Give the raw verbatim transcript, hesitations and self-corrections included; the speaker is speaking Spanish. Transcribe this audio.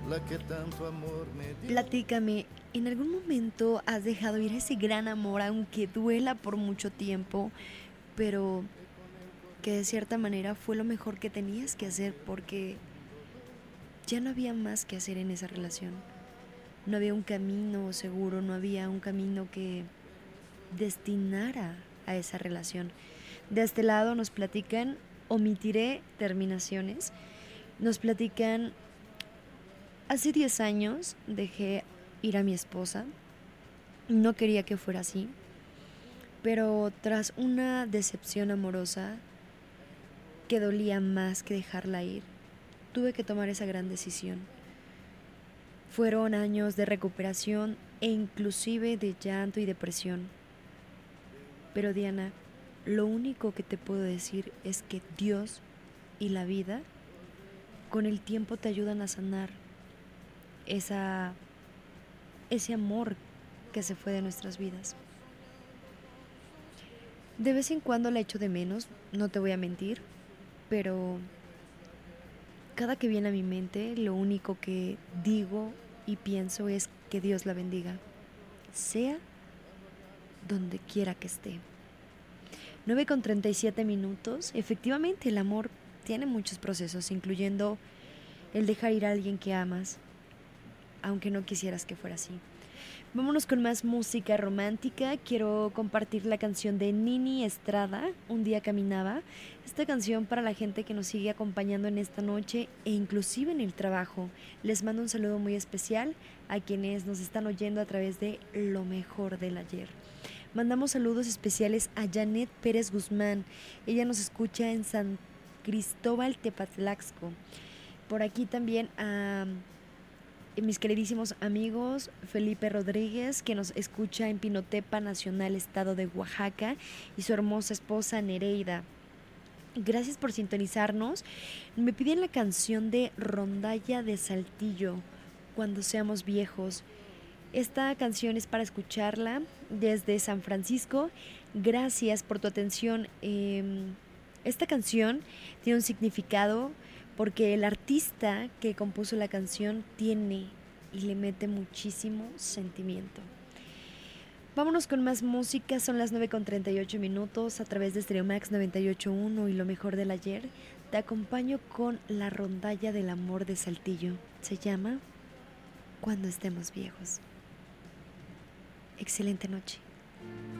la que tanto amor me dio. Platícame, ¿en algún momento has dejado ir ese gran amor, aunque duela por mucho tiempo, pero que de cierta manera fue lo mejor que tenías que hacer porque ya no había más que hacer en esa relación? No había un camino seguro, no había un camino que destinara a esa relación. De este lado nos platican, omitiré terminaciones, nos platican, hace diez años dejé ir a mi esposa, no quería que fuera así, pero tras una decepción amorosa que dolía más que dejarla ir, tuve que tomar esa gran decisión. Fueron años de recuperación e inclusive de llanto y depresión. Pero Diana, lo único que te puedo decir es que Dios y la vida con el tiempo te ayudan a sanar esa, ese amor que se fue de nuestras vidas. De vez en cuando la echo de menos, no te voy a mentir, pero cada que viene a mi mente, lo único que digo y pienso es que Dios la bendiga, sea donde quiera que esté. nueve con treinta y siete minutos. Efectivamente, el amor tiene muchos procesos, incluyendo el dejar ir a alguien que amas, aunque no quisieras que fuera así. Vámonos con más música romántica. Quiero compartir la canción de Nini Estrada, Un día caminaba. Esta canción para la gente que nos sigue acompañando en esta noche e inclusive en el trabajo. Les mando un saludo muy especial a quienes nos están oyendo a través de Lo Mejor del Ayer. Mandamos saludos especiales a Janet Pérez Guzmán. Ella nos escucha en San Cristóbal Tepatlaxco. Por aquí también a mis queridísimos amigos Felipe Rodríguez, que nos escucha en Pinotepa Nacional, estado de Oaxaca, y su hermosa esposa Nereida. Gracias por sintonizarnos. Me piden la canción de Rondalla de Saltillo, Cuando seamos viejos. Esta canción es para escucharla desde San Francisco. Gracias por tu atención. Eh, esta canción tiene un significado porque el artista que compuso la canción tiene y le mete muchísimo sentimiento. Vámonos con más música, son las nueve con treinta y ocho minutos a través de Stereomax noventa y ocho punto uno y Lo Mejor del Ayer. Te acompaño con La Rondalla del Amor de Saltillo. Se llama Cuando estemos viejos. Excelente noche.